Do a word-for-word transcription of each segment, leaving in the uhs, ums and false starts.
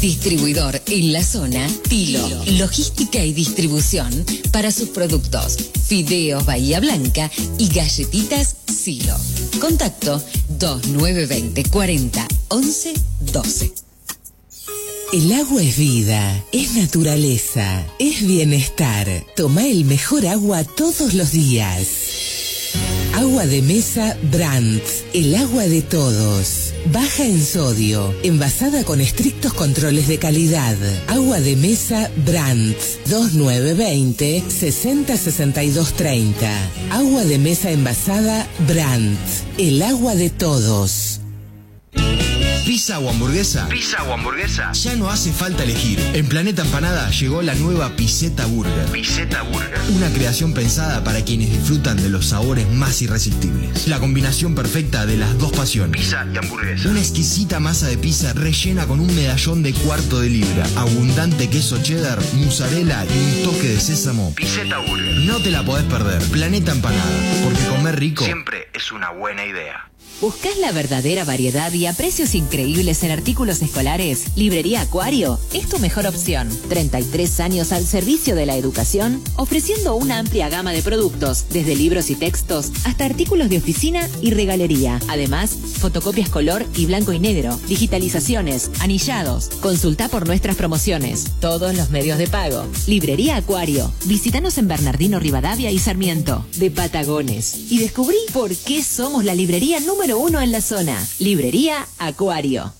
Distribuidor en la zona, Tilo. Logística y distribución para sus productos. Fideos Bahía Blanca y galletitas Silo. Contacto dos nueve dos cero cuarenta once doce. El agua es vida, es naturaleza, es bienestar. Toma el mejor agua todos los días. Agua de mesa Brands, el agua de todos. Baja en sodio, envasada con estrictos controles de calidad. Agua de mesa Brands, dos nueve dos cero sesenta sesenta y dos treinta. Agua de mesa envasada Brands, el agua de todos. ¿Pizza o hamburguesa? ¿Pizza o hamburguesa? Ya no hace falta elegir. En Planeta Empanada llegó la nueva Pizzetta Burger. Pizzetta Burger. Una creación pensada para quienes disfrutan de los sabores más irresistibles. La combinación perfecta de las dos pasiones. Pizza y hamburguesa. Una exquisita masa de pizza rellena con un medallón de cuarto de libra, abundante queso cheddar, mozzarella y un toque de sésamo. Pizzetta Burger. No te la podés perder. Planeta Empanada. Porque comer rico siempre es una buena idea. ¿Buscás la verdadera variedad y a precios increíbles en artículos escolares? Librería Acuario es tu mejor opción. treinta y tres años al servicio de la educación, ofreciendo una amplia gama de productos, desde libros y textos hasta artículos de oficina y regalería. Además, fotocopias color y blanco y negro, digitalizaciones, anillados. Consulta por nuestras promociones, todos los medios de pago. Librería Acuario. Visítanos en Bernardino Rivadavia y Sarmiento, de Patagones. Y descubrí por qué somos la librería número uno en la zona. Librería Acuario.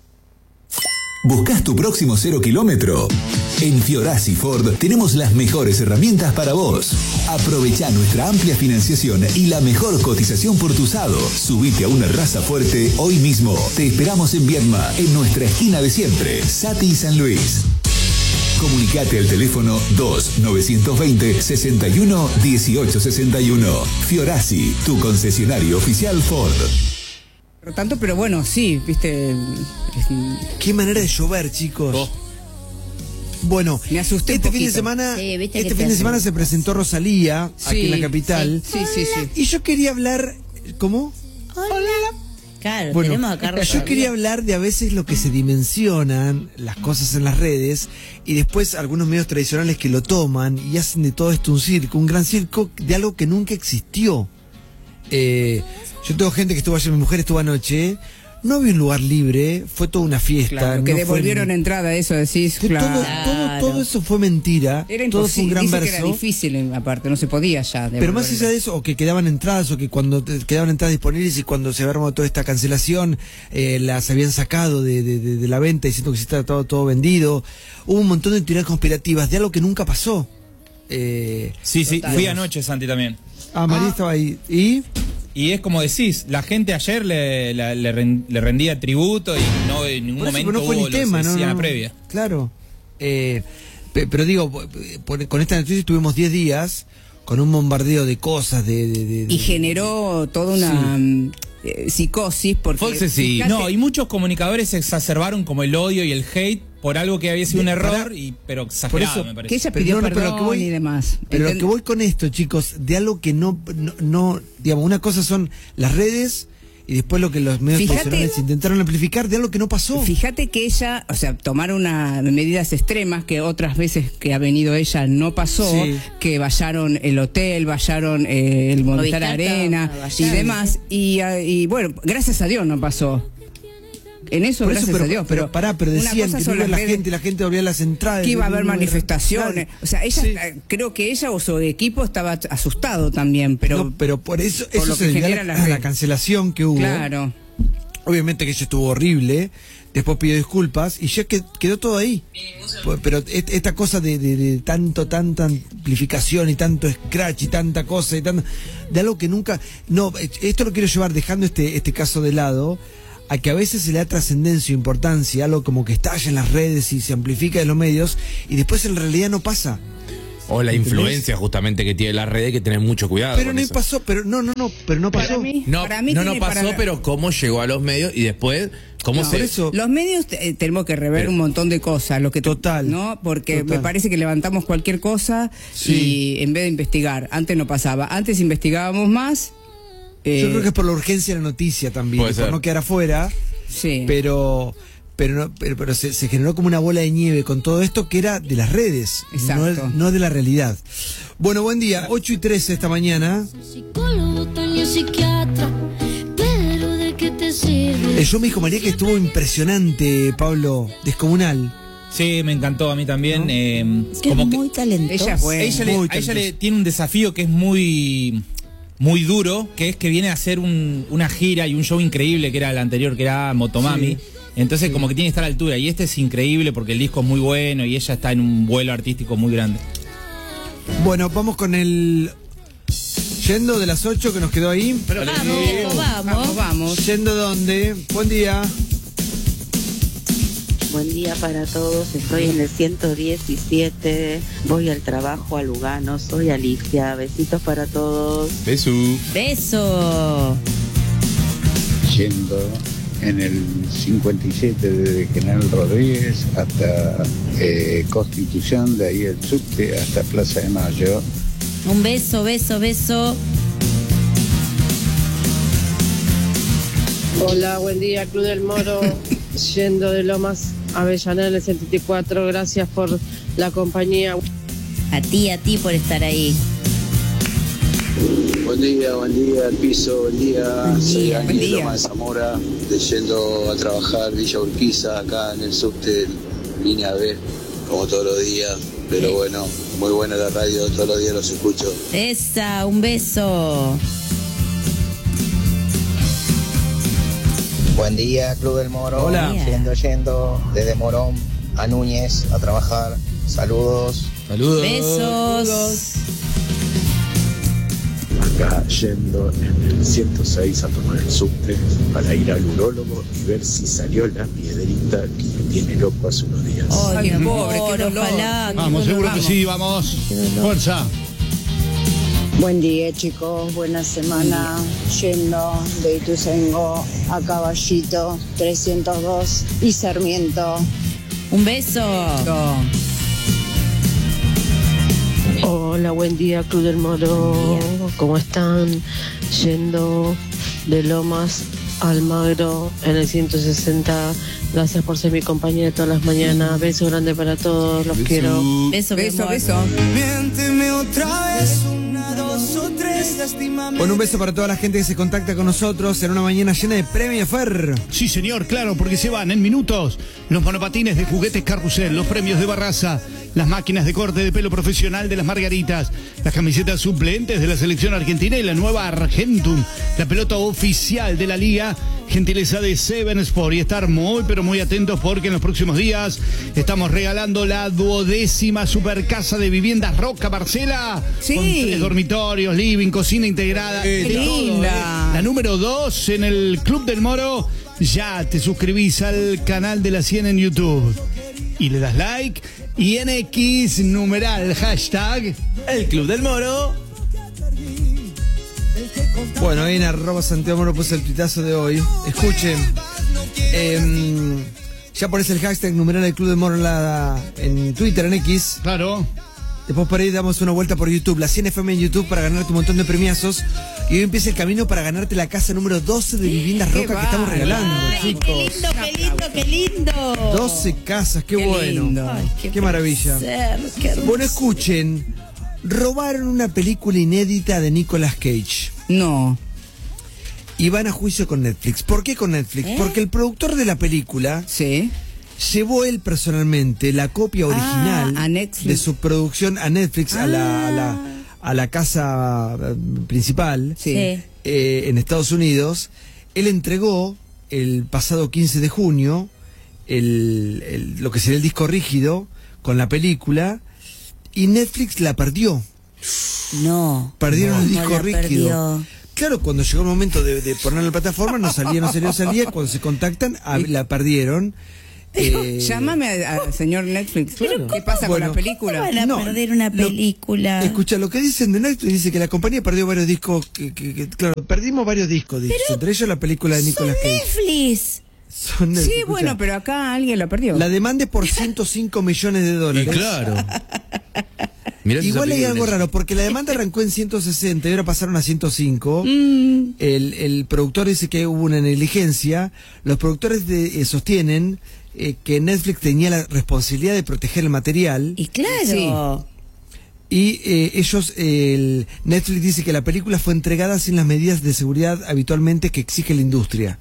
¿Buscás tu próximo cero kilómetro? En Fiorasi Ford tenemos las mejores herramientas para vos. Aprovecha nuestra amplia financiación y la mejor cotización por tu usado. Subite a una raza fuerte hoy mismo. Te esperamos en Viedma, en nuestra esquina de siempre, Sati y San Luis. Comunicate al teléfono dos nueve dos cero sesenta y uno dieciocho sesenta y uno. Fiorasi, tu concesionario oficial Ford. Por tanto, pero bueno, sí, viste. Qué manera de llover, chicos. Oh. Bueno, me asusté este un fin de semana, sí, este fin de semana se presentó Rosalía sí, aquí en la capital. Sí, sí, sí, sí. Y yo quería hablar, ¿cómo? Hola. Claro, bueno, tenemos acá Rosalía. Yo quería hablar de a veces lo que se dimensionan las cosas en las redes y después algunos medios tradicionales que lo toman y hacen de todo esto un circo, un gran circo de algo que nunca existió. Eh, yo tengo gente que estuvo ayer, mi mujer estuvo anoche, no había un lugar libre, fue toda una fiesta. Claro, que no devolvieron fue... entrada, eso decís, que claro. Todo, todo, todo eso fue mentira, era todo fue un gran verso. Que era difícil, aparte, no se podía ya. Pero más allá de eso, o que quedaban entradas, o que cuando te, quedaban entradas disponibles y cuando se había armado toda esta cancelación, eh, las habían sacado de, de, de, de la venta diciendo que se estaba todo, todo vendido. Hubo un montón de teorías conspirativas de algo que nunca pasó. Eh, sí, sí, total. Fui anoche, Santi, también. Ah, María ah. estaba ahí. ¿Y? Y es como decís, la gente ayer le, le, le rendía tributo y no en ningún momento no fue hubo ni tema, lo que no, decía no, la previa. Claro. Eh, pero digo, con esta noticia tuvimos diez días con un bombardeo de cosas. de, de, de Y generó toda una... Sí. Eh, psicosis porque Foxe, sí. Fíjate, no, y muchos comunicadores exacerbaron como el odio y el hate por algo que había sido un error, para, y, pero exagerado, eso, me parece. Que ella pidió pero no, perdón pero que voy, y demás. Pero Enten... lo que voy con esto, chicos, de algo que no, no, no, digamos, una cosa son las redes y después lo que los medios tradicionales intentaron amplificar de algo que no pasó. Fíjate que ella, o sea, tomar unas medidas extremas que otras veces que ha venido ella no pasó, sí. Que vallaron el hotel, vallaron eh, el Movistar Arena y demás, y, y bueno, gracias a Dios no pasó. En eso, Por gracias eso, pero, a Dios. Pero, pero pará, pero decían que no iba la gente, la gente abría las entradas. Que iba a haber manifestaciones. O sea, ella, sí. creo que ella o su equipo estaba asustado también, pero... No, pero por eso, por eso lo se que genera la, la cancelación que hubo. Claro. Obviamente que ella estuvo horrible, después pidió disculpas y ya que, quedó todo ahí. Pero esta cosa de, de, de tanto, tanta amplificación y tanto scratch y tanta cosa y tanto, de algo que nunca... No, esto lo quiero llevar dejando este, este caso de lado, a que a veces se le da trascendencia o importancia, algo como que estalla en las redes y se amplifica en los medios, y después en realidad no pasa. O la influencia justamente que tiene la red, hay que tener mucho cuidado. Pero no eso. pasó, pero no, no, no, pero no pasó. Para mí, no, para mí no, no pasó, para... pero cómo llegó a los medios y después cómo no, se... por eso, los medios eh, tenemos que rever pero, un montón de cosas, lo que total, ¿no? Porque total. Me parece que levantamos cualquier cosa sí. y en vez de investigar, antes no pasaba, antes investigábamos más. Eh, Yo creo que es por la urgencia de la noticia también, por no quedar afuera. Sí. Pero pero no, pero, pero se, se generó como una bola de nieve con todo esto que era de las redes, no, no de la realidad. Bueno, buen día, ocho y trece esta mañana. Psicólogo, Toño, psiquiatra, pero ¿de qué te sirve? El show me dijo María que estuvo impresionante, Pablo, descomunal. Sí, me encantó a mí también. ¿No? Eh, Es que como es que muy talentosa. Ella es buena. ella, le, muy a ella le talentosa. tiene un desafío que es muy muy duro, que es que viene a hacer un, una gira y un show increíble, que era el anterior, que era Motomami. Sí. Entonces como que tiene que estar a la altura. Y este es increíble porque el disco es muy bueno y ella está en un vuelo artístico muy grande. Bueno, vamos con el... Yendo de las ocho que nos quedó ahí. Vamos, viejo, vamos. Vamos, vamos. ¿Yendo dónde? Buen día. Buen día para todos, estoy en el ciento diecisiete, voy al trabajo a Lugano, soy Alicia, besitos para todos. Beso. Beso. Yendo en el cincuenta y siete desde General Rodríguez hasta eh, Constitución, de ahí el subte hasta Plaza de Mayo. Un beso, beso, beso. Hola, buen día, Club del Moro, yendo de Lomas a Avellaneda en el setenta y cuatro, gracias por la compañía. A ti, a ti por estar ahí. Buen día, buen día, al piso, buen día. Soy buen Ángel día. Loma de Zamora, de yendo a trabajar Villa Urquiza, acá en el subte, línea B, como todos los días. Pero bueno, muy buena la radio, todos los días los escucho. Esa, un beso. Buen día, Club del Moro. Hola. Yendo, yendo desde Morón a Núñez a trabajar. Saludos. Saludos. Besos. Acá yendo en el ciento seis a tomar el subte para ir al urólogo y ver si salió la piedrita que me tiene loco hace unos días. Ay, Ay, pobre, pobre, qué qué dolor. ojalá. Vamos, seguro que sí, vamos. Fuerza. Buen día, chicos, buena semana, yendo de Ituzaingó a Caballito, trescientos dos y Sarmiento. Un beso. Hola, buen día, Club del Moro, ¿cómo están? Yendo de Lomas a Almagro en el ciento sesenta, gracias por ser mi compañía todas las mañanas, beso grande para todos, los quiero. Beso, mi Beso, amor. beso. Miénteme otra vez, una, dos o tres, lastímame. Bueno, un beso para toda la gente que se contacta con nosotros en una mañana llena de premios, Fer. Sí, señor, claro, porque se van en minutos los monopatines de Juguetes Carrusel, los premios de Barraza, las máquinas de corte de pelo profesional de las Margaritas, las camisetas suplentes de la selección argentina y la nueva Argentum, la pelota oficial de la liga, gentileza de Seven Sport. Y estar muy, pero muy atentos porque en los próximos días estamos regalando la duodécima super casa de viviendas Roca Marcela. Sí. Con tres dormitorios, living, cocina integrada. Qué de todo, linda. ¿eh? La número dos en el Club del Moro. Ya te suscribís al canal de la cien en YouTube y le das like. Y en X, numeral, hashtag El Club del Moro. Bueno, ahí en arroba Santiago Moro puse el tuitazo de hoy. Escuchen, eh, ya pones el hashtag numeral del Club del Moro en, la, en Twitter, en X. Claro. Después por ahí damos una vuelta por YouTube, la cien F M en YouTube para ganarte un montón de premiazos. Y hoy empieza el camino para ganarte la casa número doce de Viviendas Qué Roca que estamos regalando, Ay, chicos. qué lindo, qué lindo, qué lindo. doce casas, qué, Qué bueno. lindo. Ay, Qué maravilla. placer, qué hermoso. Bueno, escuchen, robaron una película inédita de Nicolas Cage. No. Y van a juicio con Netflix. ¿Por qué con Netflix? ¿Eh? Porque el productor de la película Sí. llevó él personalmente la copia original Ah, a Netflix. de su producción a Netflix, a, la, a, la, a la casa eh, principal Sí. Sí. eh, en Estados Unidos. Él entregó el pasado quince de junio el, el- lo que sería el disco rígido con la película y Netflix la perdió. No. Perdieron no, el disco la rígido. perdió. Claro, cuando llegó el momento de, de ponerlo en la plataforma, no salía, no salía, no salía. Cuando se contactan, a- la perdieron. Eh, Llámame a- al señor Netflix. Claro. ¿Qué pasa Bueno. con la película? ¿Cómo van a No, perder una lo- película? Escucha, lo que dicen de Netflix dice que la compañía perdió varios discos. Que, que- que- claro, perdimos varios discos, dice, entre ellos la película de Nicolas Cage. Netflix. Son Netflix, Sí, escucha. bueno, pero acá alguien la perdió. La demanda es por ciento cinco millones de dólares. Y claro. Mirá si Igual esa hay algo película- raro, porque la demanda arrancó en ciento sesenta y ahora pasaron a ciento cinco. Mm. El, el productor dice que hubo una negligencia. Los productores de- eh, sostienen eh, que Netflix tenía la responsabilidad de proteger el material. Y claro. Sí. Y eh, ellos, eh, el Netflix dice que la película fue entregada sin las medidas de seguridad habitualmente que exige la industria.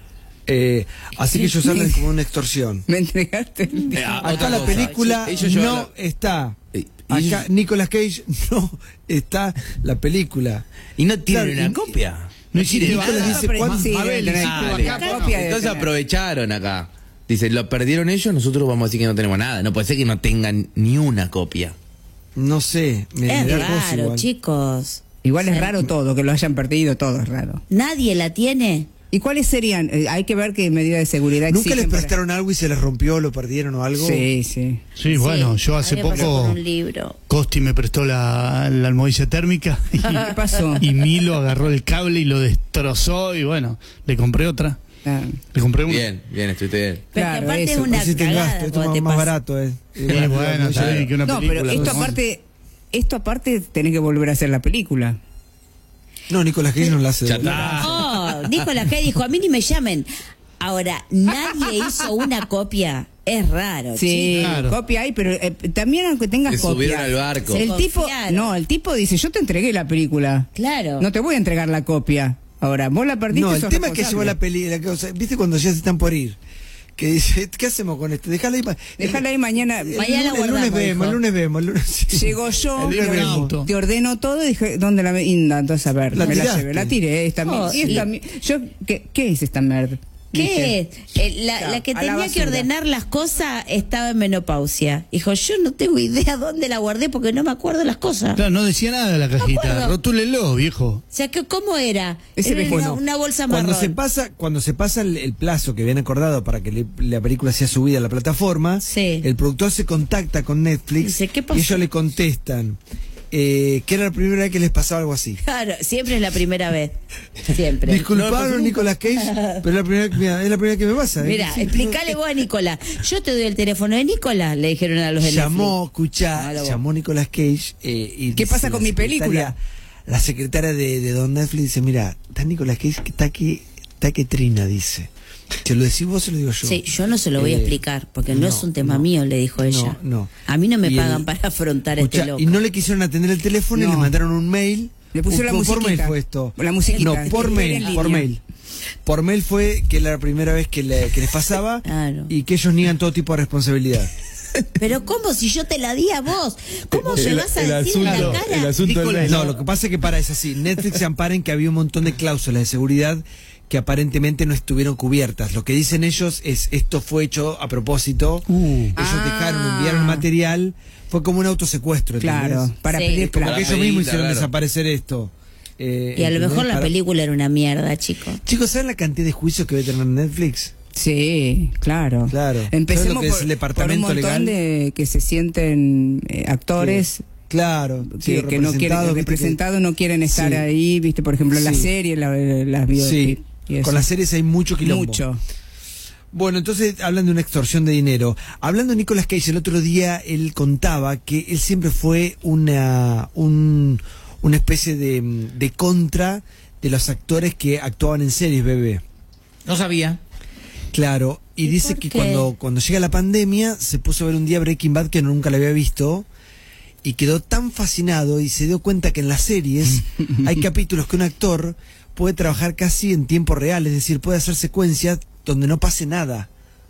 Eh, así que ellos hablan como una extorsión. Me entregaste. Eh, Acá la película Sí, ellos no llevan la- está. Y- Acá ellos- Nicolas Cage no está la película. Y no tienen Claro, una y- copia. No hiciste Nicolas nada. dice, ¿cuándo? Sí, Mabel, debe hiciste tener- Dale. la copia debe Entonces tener. aprovecharon acá. Dice, lo perdieron ellos, nosotros vamos a decir que no tenemos nada. No puede ser que no tengan ni una copia. No sé. Me, Es me da cosa raro, igual. chicos. Igual es raro todo, que lo hayan perdido, todo es raro. Nadie la tiene. ¿Y cuáles serían? Eh, hay que ver qué medidas de seguridad ¿Nunca exigen les para- prestaron algo y se les rompió, lo perdieron o algo? Sí, sí. Sí, bueno, yo hace a mí me pasó poco con un libro. Costi me prestó la, la almohadilla térmica y, ¿Qué pasó? y Milo agarró el cable y lo destrozó y bueno, le compré otra. Ah, Le compré una. Bien, bien, estuviste bien. Pero Claro, que aparte eso. es una Así te cagada gasto, esto cuando es te más pasa. barato, eh. Sí, bueno, claro. sí, que una no, película. pero esto ¿no? aparte, esto aparte tenés que volver a hacer la película. No, Nicolas Cage no la hace. Ya de está. Oh, Nicolas Cage dijo, a mí ni me llamen. Ahora, nadie hizo una copia. Es raro, Sí, chicos. Claro. copia hay, pero eh, también aunque tengas Se subieron copia. al barco. Se El tipo, confiaron. no, el tipo dice, yo te entregué la película. Claro. No te voy a entregar la copia. Ahora, vos la perdiste. No, el sos tema es que llevó responsable. la película. ¿Viste cuando ya se están por ir? Que dice, ¿qué hacemos con esto? Déjala ahí. pa- Déjala ahí mañana. El, Mañana lunes, el lunes guardamos, vemos, el dijo. lunes vemos. El lunes, sí. Llego yo, El te, lunes vemos. auto. te ordeno todo y dije, ¿dónde la ve? Inda, entonces a ver, La me la tiraste. llevé, la tiré. Esta, Oh, mi- y esta, y- mi- yo, ¿qué, ¿qué es esta merda? ¿Qué? Eh, la, Claro, la que a la tenía que basura. ordenar las cosas estaba en menopausia. Dijo, yo no tengo idea dónde la guardé porque no me acuerdo las cosas. Claro, no decía nada la cajita. acuerdo. Rotúlelo, viejo. O sea, que ¿cómo era? Ese Era viejo una, no. una bolsa Cuando marrón. se pasa, cuando se pasa el, el plazo que habían acordado para que le- la película sea subida a la plataforma, Sí. el productor se contacta con Netflix Dice, ¿qué pasó? y ellos le contestan eh, que era la primera vez que les pasaba algo así. Claro, siempre es la primera vez. Siempre. Disculparon, Nicolas Cage, pero es la primera, mira, es la primera que me pasa. ¿eh? Mira, Sí, explícale vos a Nicolás. Yo te doy el teléfono de Nicolás, le dijeron a los de Llamó, Netflix. escuchá, Llamalo vos. llamó Nicolas Cage. Eh, y ¿Qué dice pasa con la mi película? secretaria- La secretaria de, de Don Netflix dice, mira, está Nicolas Cage que está que, está que trina, dice. ¿Se lo decís vos o se lo digo yo? Sí, yo no se lo voy a Eh, explicar, porque no, no, es un tema no. mío, le dijo ella. No, no. A mí no me Y pagan el- para afrontar Escuchá, este loco. y no le quisieron atender el teléfono y No. le mandaron un mail. Le pusieron Un- la por mail musiquita. fue esto. La musiquita. No, por En mail, línea. por mail. Por mail fue que era la primera vez que, le- que les pasaba Claro. y que ellos niegan todo tipo de responsabilidad. Pero ¿cómo si yo te la di a vos? ¿Cómo me El- vas a el decir en asunto- la cara? el asunto del mail. No, lo que pasa es que para es así. Netflix se ampara en que había un montón de cláusulas de seguridad que aparentemente no estuvieron cubiertas. Lo que dicen ellos es esto fue hecho a propósito. Uh. Ellos Ah. dejaron, enviaron material. Fue como un autosecuestro. Claro, ¿entendés? para Sí. pedir Como plata. que ellos Para mismos pedir, hicieron claro. desaparecer esto. Eh, Y a lo ¿entendés? mejor la Para- película era una mierda, chicos. Chicos, ¿saben la cantidad de juicios que debe tener Netflix? Sí, claro. Claro. ¿Sabes Empecemos lo que es por, el por departamento un montón legal? de que se sienten eh, actores Claro. sí, que, que no quieren representados, viste, que- representados, no quieren estar Sí. ahí, viste, por ejemplo, en la Sí. serie, la, las biopic Sí, y eso. con las series hay mucho quilombo. Mucho. Bueno, entonces hablan de una extorsión de dinero. Hablando de Nicolas Cage, el otro día él contaba que él siempre fue una un, una especie de, de contra de los actores que actuaban en series, bebé. No sabía. Claro, y, ¿Y dice por que qué? cuando, cuando llega la pandemia se puso a ver un día Breaking Bad que nunca la había visto y quedó tan fascinado y se dio cuenta que en las series hay capítulos que un actor puede trabajar casi en tiempo real, es decir, puede hacer secuencias donde no pase nada.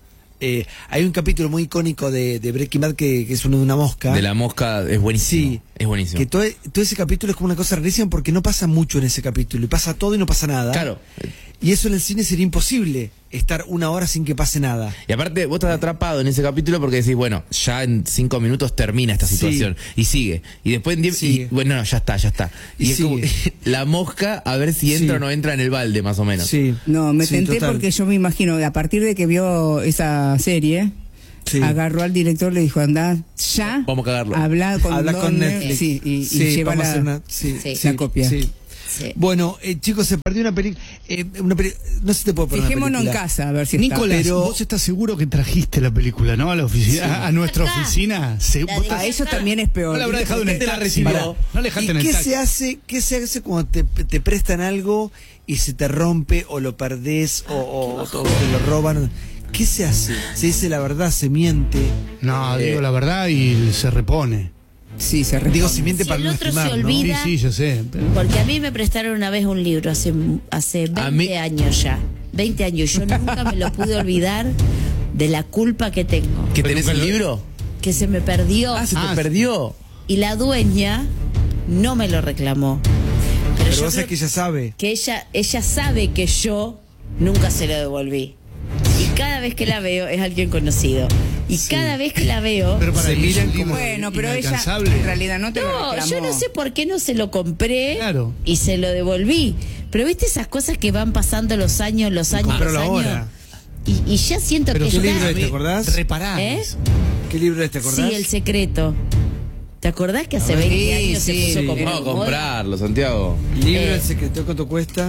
Eh, hay un capítulo muy icónico de, de Breaking Bad que, que es uno de una mosca. De la mosca es buenísimo. Sí. Es buenísimo. Que todo, todo ese capítulo es como una cosa rarísima porque no pasa mucho en ese capítulo y pasa todo y no pasa nada. Claro. Y eso en el cine sería imposible, estar una hora sin que pase nada. Y aparte, vos estás atrapado en ese capítulo porque decís, bueno, ya en cinco minutos termina esta Sí. situación. Y sigue. Y después en diez. Sigue. Y, bueno, no, ya está, ya está. Y, Y es como sigue. la mosca, a ver si entra Sí. o no entra en el balde, más o menos. Sí. No, me Sí, tenté total. porque yo me imagino, a partir de que vio esa serie, Sí. agarró al director, le dijo, anda, ya, Vamos a cagarlo. habla con, Habla con Don- Netflix. sí, y, y Sí, lleva vamos a la, hacer una- sí, Sí. la copia. Sí. Sí. Bueno, eh, chicos, se perdió una película. Eh, una peli- no sé si te puedo poner una Fijémonos en película. casa, a ver si Nicolás, está. Pero- vos estás seguro que trajiste la película, ¿no? A la oficina, a, a nuestra Acá. oficina. Se- La vos de- estás- A eso también es peor. no la habrá dejado en el te la taxi. recibió. Pará, no la dejaste ¿Y en el qué taxi. se hace? ¿Qué se hace cuando te, te prestan algo y se te rompe o lo perdés o, o- o te lo roban? ¿Qué se hace? ¿Se dice la verdad? ¿Se miente? No, Eh. digo la verdad y se repone. Sí, se repone. Digo, se miente Si para el no otro se lastimar, ¿no? olvida- Sí, sí, yo sé. pero- Porque a mí me prestaron una vez un libro hace, hace A veinte mí- años ya. veinte años. Yo nunca me lo pude olvidar de la culpa que tengo. ¿Que tenés el libro? Que se me perdió. Ah, se te Ah, perdió. Y la dueña no me lo reclamó. Pero, Pero yo vos sabés creo que ella sabe. que ella, ella sabe que yo nunca se lo devolví. Y cada vez que la veo es alguien conocido. Y cada vez que la veo... Pero para Se ella es miran un como- libro Bueno, pero ella inalcanzable. en realidad no te lo No, reclamó. yo no sé por qué no se lo compré Claro. y se lo devolví. Pero viste esas cosas que van pasando los años, los años, los comprarlo años. ahora. Y, y ya siento Pero que ¿qué ya- libro es, te acordás? Reparar. ¿Eh? ¿Qué libro es, te acordás? Sí, El Secreto. ¿Te acordás que hace veinte Sí, años sí, se puso sí. como Vamos a de moda? comprarlo, Santiago. Libro Eh. El secreto, ¿cuánto cuesta?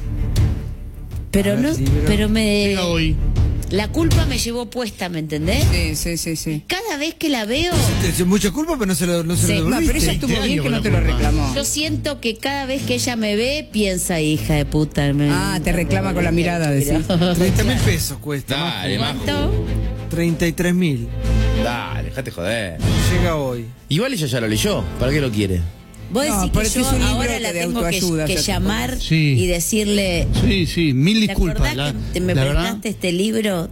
Pero A ver, no, libro. pero me Llega hoy. la culpa me llevó puesta, ¿me entendés? Sí, sí, sí, sí. Cada vez que la veo, Te- Mucha culpa, pero no se lo, no se Sí. lo No, pero devolviste. ella estuvo veinte bien años que no con te la lo culpa. reclamó. yo siento que cada vez que ella me ve, piensa, hija de puta. me- Ah, te reclama con la mirada, decís. treinta mil pesos cuesta. Dale, Majo. Majo. ¿Cuánto? treinta y tres mil. Dale, dejate joder. Llega hoy. Igual ella ya lo leyó. ¿Para qué lo quiere? Vos No, decís pero que este yo es un libro ahora la de tengo que, autoayuda, que ya te llamar Sí. y decirle, Sí, sí, mil ¿te disculpas. acordás La, que te me la verdad, prestaste este libro?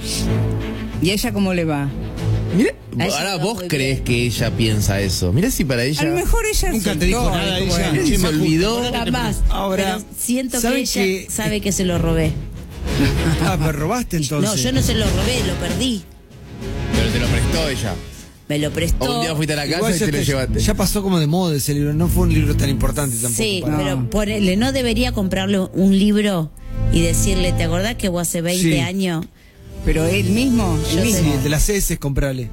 ¿Y ella cómo le va? Mira, A ella ahora le va vos muy crees bien. que ella piensa eso. Mira si para ella. A lo mejor ella Nunca te soltó, dijo nada dijo, ella. bueno. se me olvidó. Jamás. Ahora, Pero siento que ¿saben ella que- sabe que se lo robé. Ah, pero robaste entonces. No, yo no se lo robé, lo perdí. Pero te lo prestó ella. Me lo prestó. O un día fuiste a la casa Igual y ya, te lo te- llevaste. ya pasó como de moda ese libro. No fue un libro tan importante tampoco. Sí, para- pero ponele, no debería comprarle un libro y decirle, ¿te acordás que vos hace veinte Sí. años? Pero él mismo, Yo él Sí, mismo. el de las heces, comprale.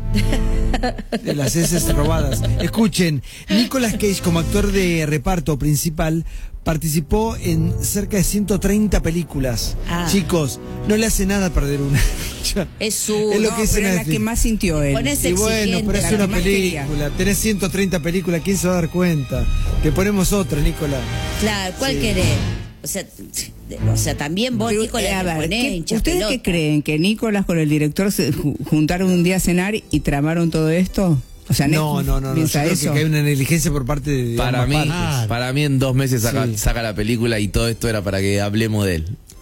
De las heces robadas. Escuchen, Nicolas Cage como actor de reparto principal participó en cerca de ciento treinta películas. Ah. Chicos, no le hace nada perder una. Es su... Es lo No, que dice pero es la Netflix. que más sintió él. Ponés Y bueno, exigente, pero es la una que más quería. película. Tenés ciento treinta películas, ¿quién se va a dar cuenta? Te ponemos otra, Nicolas. Claro, ¿cuál Sí. querés? O sea, o sea, también vos, Pero, Nicolás, eh, a te ver, ponés ¿qué- hincha ¿ustedes pelota. qué creen? ¿Que Nicolás con el director se ju- juntaron un día a cenar y tramaron todo esto? O sea, No, Netflix no, no, no. Yo piensa creo eso. que hay una negligencia por parte de Para ambas mí, partes. para mí en dos meses saca, Sí. saca la película y todo esto era para que hablemos de él.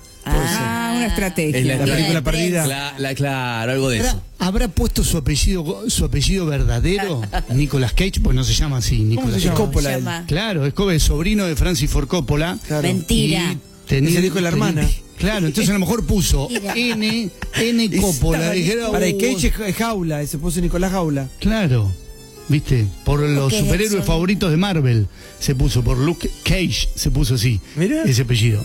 Ah, una estrategia. Es la, La película de perdida. Cla- la- claro, algo de ¿Habrá, eso. habrá puesto su apellido su apellido verdadero? Nicolas Cage, pues no se llama así. Nicolas se Cage. llama? Coppola, Se él. llama. Claro, es como el sobrino de Francis Ford Coppola. Claro. Mentira. Y tenía- Es el hijo de la hermana. Claro, entonces a lo mejor puso Mira. N, N Coppola. dijera, Para el "Uh, Cage es Jaula, y se puso Nicolás Jaula. Claro, viste, por los qué es superhéroes eso? favoritos de Marvel se puso, por Luke Cage se puso así, Mirá. ese apellido.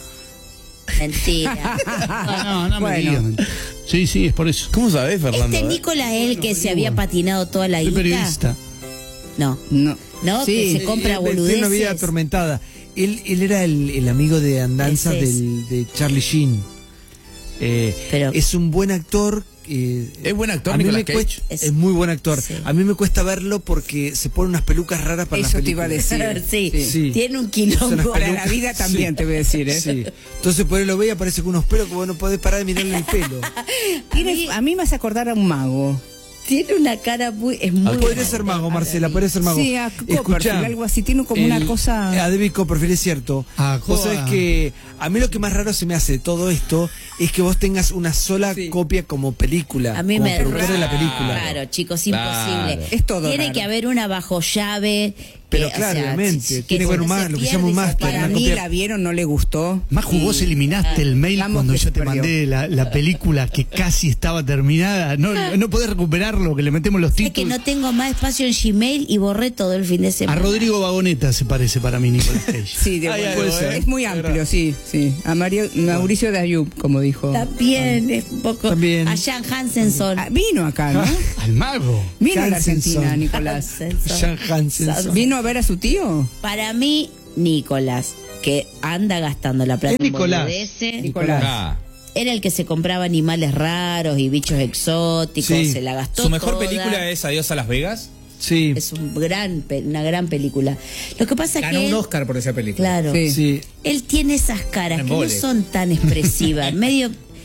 Mentira. No, no me Bueno. digan. Sí, sí, es por eso. ¿Cómo sabés, Fernando? Este eh? Nicolás es el que se había patinado toda la Soy isla. periodista. No. No. No, que se compra Eh, eh, Tiene una vida boludeces. atormentada. Él, él era el, el amigo de andanzas Ese es. del, de Charlie Sheen. Eh, Pero- es un buen actor. eh, ¿Es buen actor, a mí Nicolas me Cage? cuesta- Es- es, muy buen actor. Sí. A mí me cuesta verlo porque se pone unas pelucas raras para Eso las te iba a películas. decir. sí. Sí. Tiene un Son quilombo. las Para pelucas. la vida también Sí. te voy a decir, ¿eh? Sí. Entonces por ahí lo ve y aparece con unos pelos que vos no podés parar de mirarle el pelo. Tiene- a mí me hace acordar a un mago. Tiene una cara muy... Es muy Podría ser mago, Marcela, podría ser mago. Sí, a Copperfield, algo así. Tiene como una cosa... A David Copperfield, es cierto. Ah, Vos co- sabés que a mí lo que más raro se me hace de todo esto es que vos tengas una sola copia como película. A mí como me productor de la raro, película. Claro, chicos, Claro. imposible. Es todo Tiene raro. que haber una bajo llave. Pero que, claro, o sea, obviamente, que tiene que haber se un ma- lo que se llama un pierde, se máster, pierde. Para una mí copia- la vieron, no le gustó. Majo, vos eliminaste el mail Vamos cuando que yo se te perdió. mandé la, la película que casi estaba terminada. No, no podés recuperarlo, que le metemos los Es que títulos. no tengo más espacio en Gmail y borré todo el fin de A semana. Rodrigo Vagoneta se parece para mí, Nicolas Cage. Sí, de Ay, puede algo, ser. ¿eh? Es muy amplio, sí, sí. A Mario, Mauricio de Ayub, como dijo. También es un poco... También. A Jan Hansenson. Ah, vino acá, ¿no? Al mago. Vino a la Hansenson. Argentina, Nicolás. Jan Hansen. ¿Vino a ver a su tío? Para mí, Nicolás, que anda gastando la plata Es en Nicolás. boludeces, Nicolás. Ah, era el que se compraba animales raros y bichos exóticos, Sí. se la gastó ¿Su mejor toda. película es Adiós a Las Vegas? Sí. Es un gran, pe- una gran película. Lo que pasa es Ganó que un él, Oscar por esa película. claro, Sí. Sí. él tiene esas caras que no Embole. son tan expresivas, medio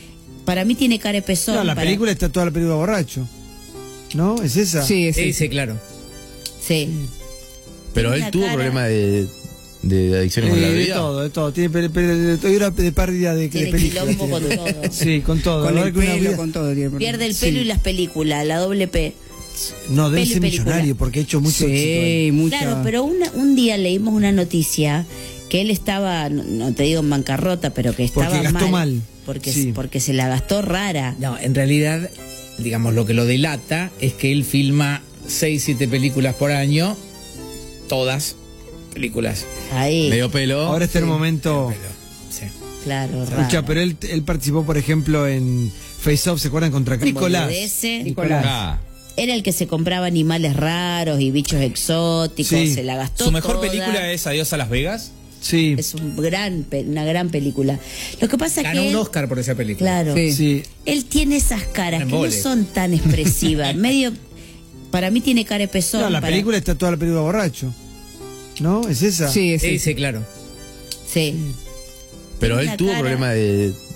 Para mí tiene cara de pezón. No, la para- película está toda la película borracho. ¿No? ¿Es esa? Sí, es Sí, esa. sí, claro. Sí. Pero Tiene él una tuvo cara- problemas de, de adicciones con la Eh, de bebida. todo, de todo. Tiene pe- pe- de, de, de, de pérdida de, de Tiene película. quilombo con tiene. todo. Sí, con todo. Con La el verdad que una pelo, vida- con todo. tiene Pierde el problema. pelo y las películas, la doble P. No, debe pelo y ser película. millonario porque ha hecho mucho éxito. Sí, él. mucha. Claro, pero una- un día leímos una noticia que él estaba, no, no te digo en bancarrota, pero que estaba Porque gastó mal. Porque, Sí. porque se la gastó rara. No, en realidad, digamos, lo que lo delata es que él filma seis, siete películas por año, todas películas. Ahí, Medio pelo. Ahora está en el momento. Sí. claro, Escucha, rara. pero él, él participó, por ejemplo, en Face Off, ¿se acuerdan? Contra Nicolás. Boludeces. Nicolás. Ah, Era el que se compraba animales raros y bichos exóticos, Sí. se la gastó Su mejor toda. película es Adiós a Las Vegas. Sí. Es un gran, pe- una gran película. Lo que pasa es Ganó que un él, Oscar por esa película. claro, Sí. Sí. él tiene esas caras que no Embole. son tan expresivas. Medio, para mí tiene cara de pezón. No, la para- película está toda la película borracho. ¿No? ¿Es esa? Sí, es Sí, esa. sí, claro. Sí. pero Tiene él una tuvo cara- problemas de,